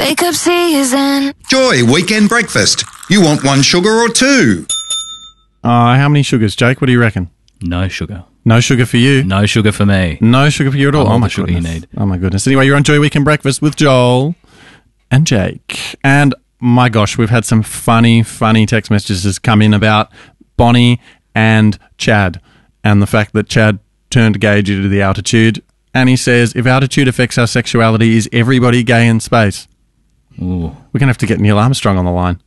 Wake up season. Joy Weekend Breakfast. You want one sugar or two? How many sugars, Jake? What do you reckon? No sugar. No sugar for you? No sugar for me. No sugar for you at all? All my the sugar goodness. you need. Oh, my goodness. Anyway, you're on Joy Weekend Breakfast with Joel and Jake. And, my gosh, we've had some funny text messages come in about Bonnie and Chad and the fact that Chad turned gay due to the altitude. And he says, if altitude affects our sexuality, is everybody gay in space? Ooh. We're going to have to get Neil Armstrong on the line.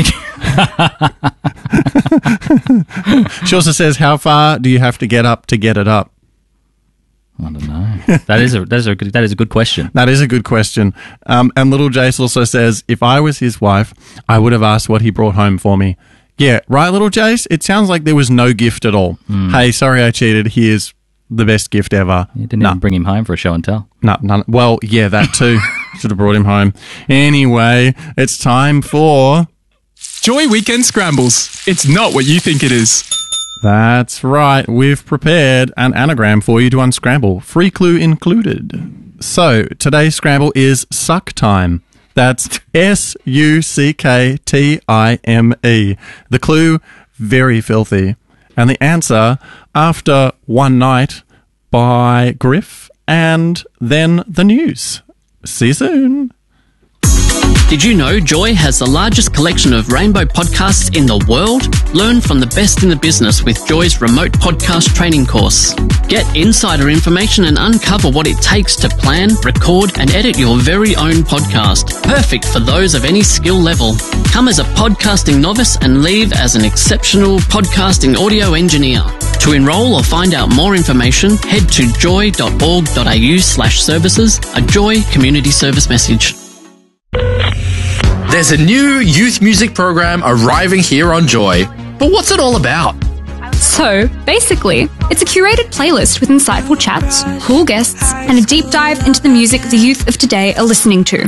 She also says, how far do you have to get up to get it up? I don't know. That is a good question. That is a good question. And little Jace also says, if I was his wife, I would have asked what he brought home for me. Yeah, right, little Jace? It sounds like there was no gift at all. Hey, sorry I cheated. Here's the best gift ever. You didn't even bring him home for a show and tell. No, none. Well, yeah, that too. Should have brought him home. Anyway, it's time for... Joy Weekend Scrambles. It's not what you think it is. That's right. We've prepared an anagram for you to unscramble. Free clue included. So, today's scramble is suck time. That's SUCKTIME. The clue, very filthy. And the answer, After One Night by Griff, and then the news. See you soon. Did you know Joy has the largest collection of rainbow podcasts in the world? Learn from the best in the business with Joy's remote podcast training course. Get insider information and uncover what it takes to plan, record, and edit your very own podcast. Perfect for those of any skill level. Come as a podcasting novice and leave as an exceptional podcasting audio engineer. To enrol or find out more information, head to joy.org.au/services, a Joy community service message. There's a new youth music program arriving here on Joy. But what's it all about? So, basically, it's a curated playlist with insightful chats, cool guests, and a deep dive into the music the youth of today are listening to.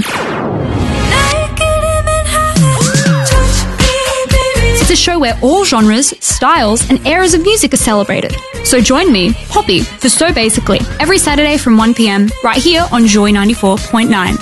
It's a show where all genres, styles, and eras of music are celebrated. So join me, Poppy, for So Basically, every Saturday from 1 p.m, right here on Joy 94.9.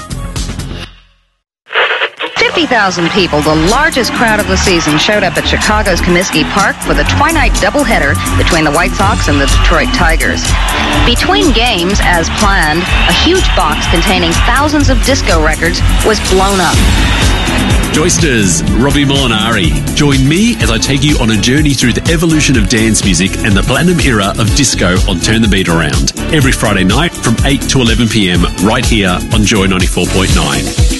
50,000 people, the largest crowd of the season, showed up at Chicago's Comiskey Park for the twilight doubleheader between the White Sox and the Detroit Tigers. Between games, as planned, a huge box containing thousands of disco records was blown up. Joysters, Robbie Molinari. Join me as I take you on a journey through the evolution of dance music and the platinum era of disco on Turn the Beat Around. Every Friday night from 8 to 11 p.m. right here on Joy 94.9.